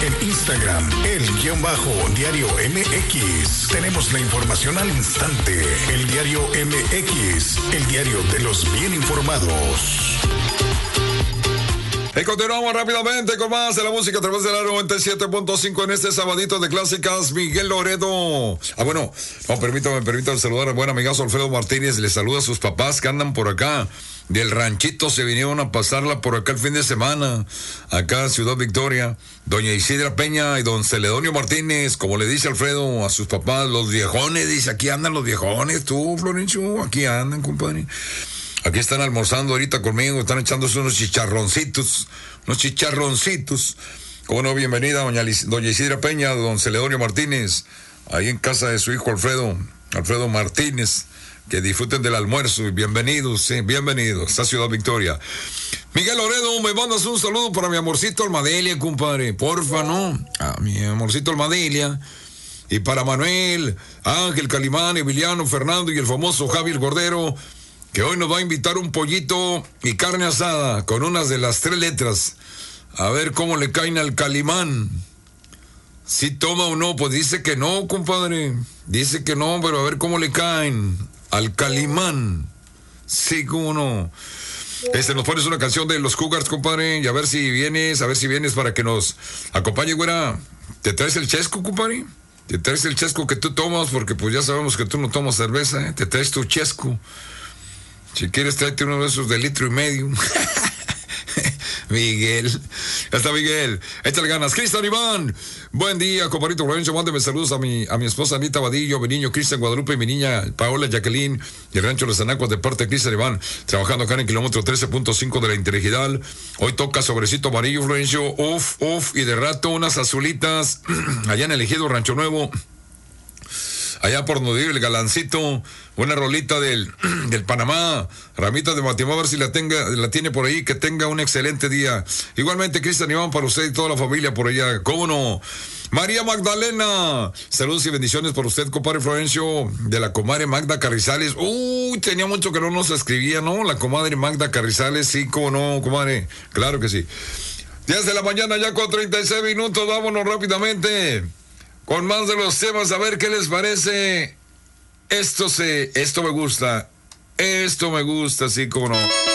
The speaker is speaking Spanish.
En Instagram, _diario MX. Tenemos la información al instante. El diario MX, el diario de los bien informados. Y continuamos rápidamente con más de la música a través de la 97.5 en este sabadito de clásicas. Miguel Loredo. Permítame saludar al buen amigazo Alfredo Martínez. Le saluda a sus papás que andan por acá. Del ranchito se vinieron a pasarla por acá el fin de semana. Acá en Ciudad Victoria. Doña Isidra Peña y don Celedonio Martínez. Como le dice Alfredo a sus papás, los viejones. Dice, aquí andan los viejones. Tú, Florencio, aquí andan, compadre. Aquí están almorzando ahorita conmigo, están echándose unos chicharroncitos. Como no, bienvenida doña Isidra Peña, don Celedonio Martínez, ahí en casa de su hijo Alfredo Martínez. Que disfruten del almuerzo y bienvenidos a Ciudad Victoria. Miguel Loredo, me mandas un saludo para mi amorcito Almadelia, compadre. Porfa, ¿no? A mi amorcito Almadelia. Y para Manuel, Ángel Calimán, Emiliano, Fernando y el famoso Javier Cordero, que hoy nos va a invitar un pollito y carne asada con unas de las 3 letras. A ver cómo le caen al Calimán. Si toma o no, pues dice que no, compadre. Dice que no, pero a ver cómo le caen al Calimán. Sí, cómo no. Nos pones una canción de los Cougars, compadre, y a ver si vienes para que nos acompañe, güera. ¿Te traes el chesco, compadre? ¿Te traes el chesco que tú tomas? Porque pues ya sabemos que tú no tomas cerveza, ¿eh? Te traes tu chesco. Si quieres, tráete uno de esos de 1.5 litros. Miguel. Ya está Miguel. Échale ganas. Cristian Iván. Buen día, compadrito Florencio. Mándeme saludos a mi esposa Anita Vadillo, mi niño Cristian Guadalupe y mi niña Paola Jacqueline y el rancho Los Anacuas de parte de Cristian Iván. Trabajando acá en el kilómetro 13.5 de la Interregional. Hoy toca sobrecito amarillo, Florencio. Y de rato unas azulitas allá en el Ejido Rancho Nuevo. Allá por donde vive el Galancito, una rolita del Panamá, Ramita de Matimá, a ver si la tiene por ahí, que tenga un excelente día. Igualmente, Cristian Iván, para usted y toda la familia por allá, ¿cómo no? María Magdalena, saludos y bendiciones por usted, compadre Florencio, de la comadre Magda Carrizales. Tenía mucho que no nos escribía, ¿no? La comadre Magda Carrizales, sí, cómo no, comadre, claro que sí. 10 de la mañana, ya con 36 minutos, vámonos rápidamente con más de los temas, a ver qué les parece. Esto me gusta, sí, como no.